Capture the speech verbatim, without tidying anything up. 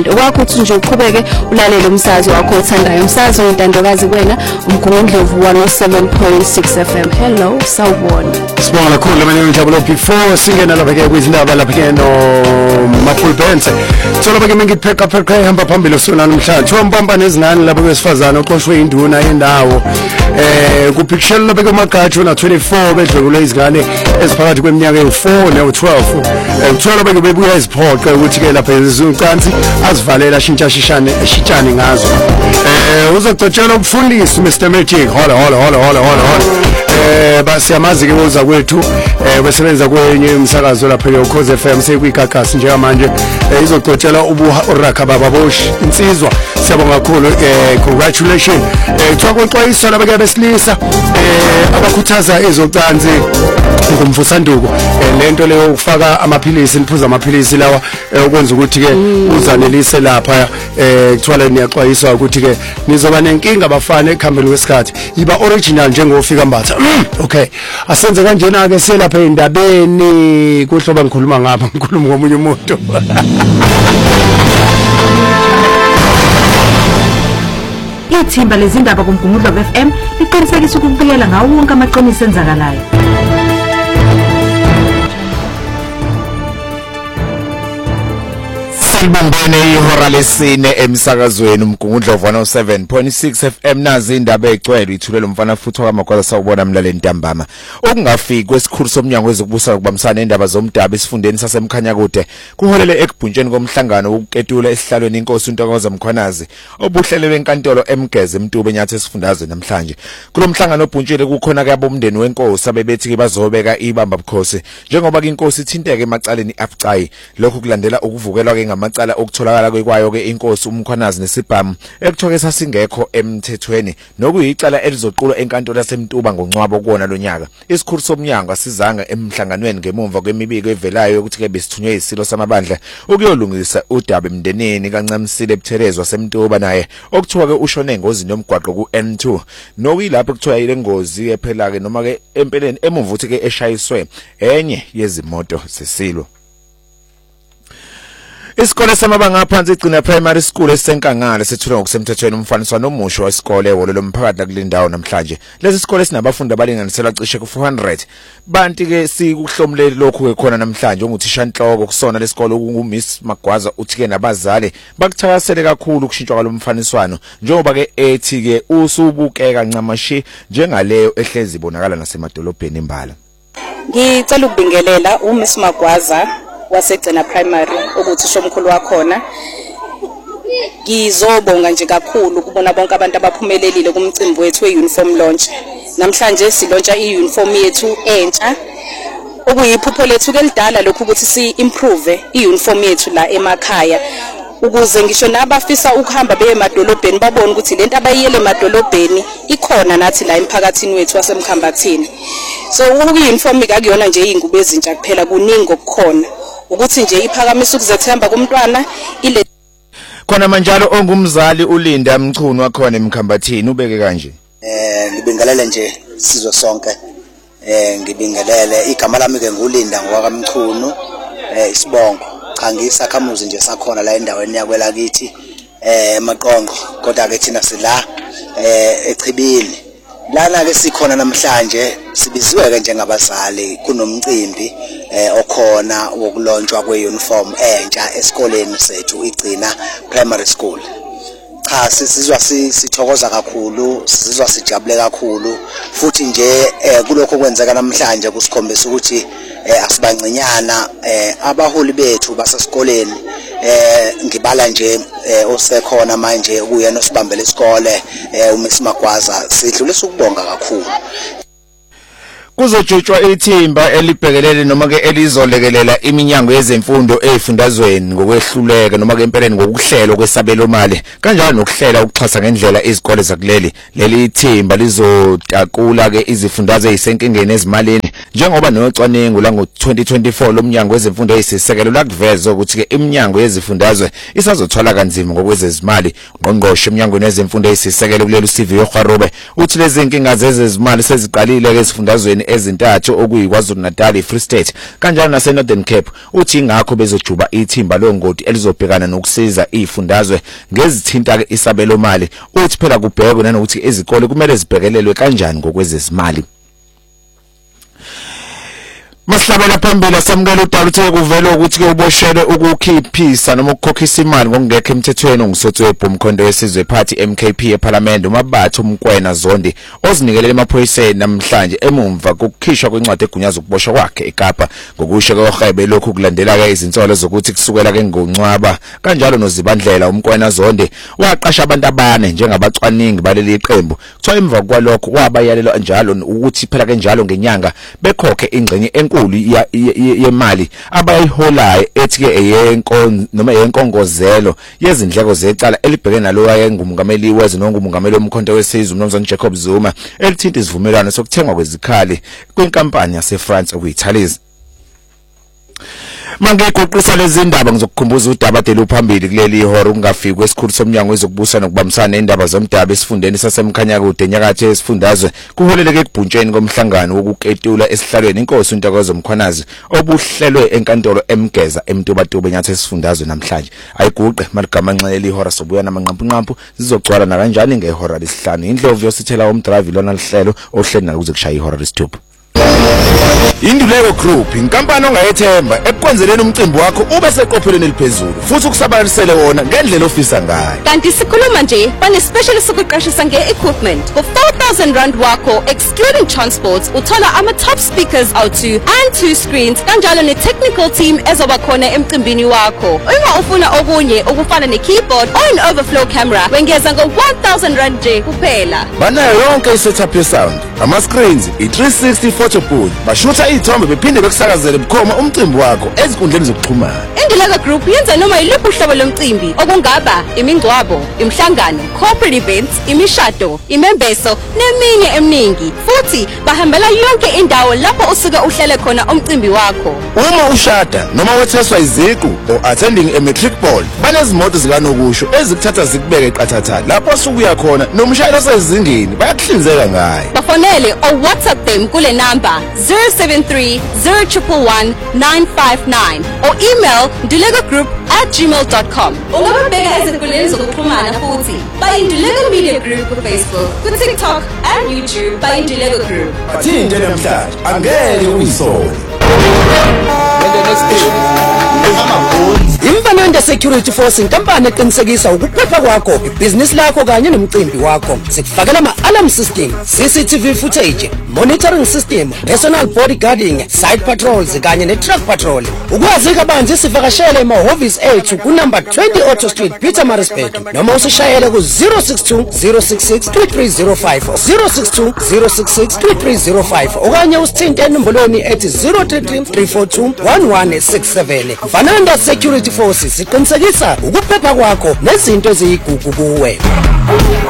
Wakho uthi nje uqhubeke ulalele umsakazi wakho othandayo. Umsakazi oyintandokazi kuwena uMgungundlovu one oh seven point six F M. Hello, sawubona. Sibonga kakhulu mina ngijabula before singena lapha ke kwizindaba lapha ke no Mapul Bense. Thola bake ngipheka pheka ehamba phambili usona namhlanje. Wampamba nezingane lapha kwesifazana oqoshwe induna yendawo. Eh kupicture lapha ke magatsho na twenty-four bedlule izingane esiphakathi kweminyaka ewu-four newu-twelve. Eh thola bake bebuya iziphoqe ukuthi ke lapha izincansi azivalela shintsha shishane eshitshane ngazo. Eh uzocotshela umfundisi Mister Magic. Hola hola hola hola hola hola. Eh basiyamazi ke uza kwethu eh besebenza kwenye umsakazo lapha ke uKhoze F M sekuyigagasi njengamanje izocotshela ubuha uRakha baba Boshi insizwa. Siyabonga kakhulu eh congratulations. Eh twakoxwayisa labake besilisa eh abakhuthaza ezocansi ngumvusanduko lento leyo ukufaka amaphilisi niphuza amaphilisi lawa ukwenza ukuthi ke uzanelise lapha eh kuthiwa niyaxwayiswa ukuthi ke nizoba nenkinga abafana ekhambeni kwesikhathi iba original njengofika mbatha. Okay, asenze kanjena ke selapha endabeni kuhloba ngikhuluma ngapha ngikhuluma ngomunye umuntu. Ithimba lezindaba kuMgungundlovu F M liqinisekisa ukubikela ngawo wonke amaqiniso enzakalayo. Sibambene ihora lesine emsakazweni uMgungundlovu one oh seven point six F M nazi indaba egcwele ithulele umfana futhi kwaMagwaza sawubona mlaleli ntambama. Okungafiki kwesikhulu somnyango wezokubusa kubambisana indaba zomdaba esifundeni sasemkhanya kude kuholele ekubhuntsheni komhlangano wokuketula esihlalweni inkosi uNtokoza Mkhwanazi obuhlelwe enkantolo eMgeze eMtube eNyathe esifundazwe namhlanje. Kulomhlangano obhuntshele kukhona ke abomndeni wenkosi abebethi ke bazobeka ibamba bukhosi njengoba ke inkosi ithinteke emacaleni abucayi. Lokhu kulandela ukuvukelwa ke amacala okutholakala kwekwayo ke inkosi uMkhwanazi nesibhamu ekuthokesa singekho emthethweni nokuyicala elizoqulwa enkantolo yaseMtuba ngoncwabo kuona lonyaka. Isikhulu somnyango asizanga emhlanganweni ngemumva kwemibiko evelayo ukuthi ke besithunywe isilo samabandla ukuyolungisa udaba emndeneni kaNcamisile Buthelezwa waseMtuba naye okuthiwa ke ushone engozini yomgwaqo ku N two nokuyilapho kuthiwa ile ngozi ephela ke noma ke empeleni emumva uthi ke eshayiswe enye yezimoto zesilo. Isikole samabanga aphansi igcina primary school esenkangala sethula ngokusemthethweni umfaniswano omusha wesikole ehholo lomphakathi kulindawo namhlanje. Lesi sikole sinabafundi abalinganiselwa cishe ku four hundred. Banti ke sikuhlomleli lokhu ke khona namhlanje onguthisha inhloko kusona lesikole unguMiss Magwaza uthi ke nabazali bakuthakasele kakhulu ukushintshwa kwalomfaniswano njengoba ke ethi ke usubukeka ncamashi njengaleyo ehlezi ibonakala nasemadolobheni imbala. Ngicela ukubingelela uMiss Magwaza wasegcina primary ukuthi shomkhulu wakhona. Ngizobonga nje kakhulu ukubona bonke abantu abaphumelelile kumcimbi wethu weuniform launch. Namhlanje silontsha iuniform yethu entsha. Okuyiphupho lethu ke lidala lokhu ukuthi si improve iuniform yethu la emakhaya ukuze ngisho nabafisa ukuhamba beye emadolobheni babone ukuthi lento abayiyele emadolobheni ikhona nathi la emphakathini wethu wasemkhambathini. So ukuyuniform akuyona nje ingubo ezintsha kuphela kuningi okukhona ukuthi nje iphakamisa ukuzethemba kumntwana ile khona manjalo ongumzali uLinda Mchunu wakhona emkhambathini ubeke kanje. Eh ngibingelele nje sizwe sonke. Eh ngibingelele igama lami ke nguLinda ngwakamchunu eh isibongo cha ngisakhamuzi nje sakhona la endaweni yakwela kithi eh eMaqongo kodwa ke thina sila eh eChibini lana ke sikhona namhlanje sibiziwe ke njengabazali kunomcimbi eh okhona wokulonjwa kweuniform entsha esikoleni sethu igcina primary school. Cha sizizwa sithokoza kakhulu sizizwa sijabule kakhulu futhi nje kulokho kwenzeka namhlanje kusikhombisa ukuthi asibancinyana abaholi bethu basesikoleni ngibala nje osekhona manje kuyena osibambele isikole uMiss Magwaza sidlulisa ukubonga kakhulu. Kuzojutshwa ithimba elibhekelele noma ke elizolekelela iminyango yezemfundo ezifundazweni ngokwehluleka noma ke empeleni ngokuhlelo kwesabelo mali kanjalo nokuhlela ukuxhasa ngendlela izikole zakuleli. Leli ithimba lizotakula ke izifundazwe ezisenkingeni ezimalini njengoba nocwaningo lango twenty twenty-four lomnyango wezemfundo eyisisekelo lakuveza ukuthi ke iminyango yezifundazwe isazothwala kanzima ngokwezezimali. Ngqongqoshe emnyangweni wezemfundo eyisisekelo kulelo C V yoGwarube uthi lezi inkinga zezezimali seziqalile ezifundazweni ezintathu okuyiKwaZulu Natal, iFree State kanjalo nase Northern Cape. Uthi ingakho bezojuba ithimba longoti elizobhekana nokusiza izifundazwe ngezithinta ke isabelo mali. Uthi phela kubhekwe nanokuthi izikole kumele zibhekelelwe kanjani ngokwezezimali. Masihlabela phambili asamukela udala uthe kuvela ukuthi ke uboshelwe ukukhiphisa noma ukukhokhisa imali ngokungekho emthethweni ngusotho webhomkhondo yesizwe party M K P eParliament uMabatho Mkwena Zondi ozinikele emaphoyiseni namhlanje emumva kokukhishwa kwencwadi egunyaza ukuboshwa kwakhe eKapa. Ngokusho kweHebe lokhu kulandela ke izinsolo zokuthi kusukela ke ngoncwaba kanjalo noZibandlela uMkwena Zondi waqasha abantu abane njengabacwaningi baleli iqembu. Kuthiwa emva kwalokho wabayalelwa njalo ukuthi phela ke njalo ngenyanga bekhokhe ingxenye enkulu yemali abayiholayo ethi ke eyenkonzo noma yenkongozelo yezindleko zecala elibhekene nalo wayengumongameli wezwe nongumongameli womkhonto wesizwe uMnumzane Jacob Zuma elithinta isivumelwano sokuthengwa kwezikhali kwinkampani yaseFrance okuyiThalys. Mangeqoqisa lezi ndaba ngizokukhumbuza udaba delu phambili kuleli ihora ungafiki kwesikhulu somnyango wezokubusa nokubambisana nendaba zomdaba esifundeni sasemkhanyakude enyakatho yesifundazwe kuholeleke ekubhuntsheni komhlangano wokuketula esihlalweni inkosi uNtokozo Mkhwanazi obuhlelwe enkantolo eMgeza eMtubatuba enyatho esifundazwe namhlanje. Ayiguqe maligama nxele ihora sobuya namanqampunqampu zizogcwala na kanjani ngehora lesihlanu. Indlovu yosithela umdrive lona lihlelo ohleli nakuze kushaya ihora lesithupha. Induleko Group inkampani ongayethemba ekwenzeleni umcimbi wakho ube seqophelweni eliphezulu futhi ukusabalisele wona ngendlela ofisa ngayo. Kanti sikhuluma nje bane specialist sokuqashisa nge-equipment for four thousand rand wakho excluding transport uthola ama top speakers out two and two screens kanjalo ne-technical team ezoba khona emcimbini wakho. Uma ufuna okunye okufana ne-keyboard or an overflow camera wengeza ngo one thousand rand nje kuphela. Banayo yonke i-setup ye-sound, ama-screens, i-three sixty photo booth, bashutha ithombe bephinde bekusakazele bukhoma umcimbi wakho ezinkundleni zokuxhumana. Induleko Group yenza noma yiluphi uhlobo lomcimbi okungaba imingcwabo, imhlangano, corporate events, imishado, imembeso neminye eminingi. Futhi bahambela yonke indawo lapho usuke uhlele khona umcimbi wakho. Uma ushada noma wetheswa iziqu or attending a matric ball banezimoto zikanokusho ezikuthatha zikubeke eqathatha lapho usukuya khona nomshayeli osezingeni bayakuhlinzeka ngayo. Bafonele or WhatsApp them kule number zero seven three zero one one nine five nine or email nduleko group at gmail dot com. Ungababheka ezinkundleni zokuxhumana futhi bayinduleko media group ku Facebook, ku TikTok and YouTube bayinduleko group. Bathinte namhlanje angeke uyisole. Imfanelo Security Force inkampani eqinisekisa ukuphepha kwakho, ibhizinisi lakho kanye nomcimbi wakho. Sikufakela ama-alarm system, C C T V footage, monitoring system, personal bodyguarding, side patrols kanye ne-truck patrol. Ukwazi kabanzi sivakashele emahhovisi ethu kunumber twenty Auto Street, Pietermaritzburg, noma usishayele ku zero six two zero six six two three zero five zero six two zero six six two three zero five okanye usithinte enombolweni ethi zero three three three four two one one six seven. Fananda Security Forces siqinisekisa ukuphepha kwakho nezinto eziyigugu kuwe.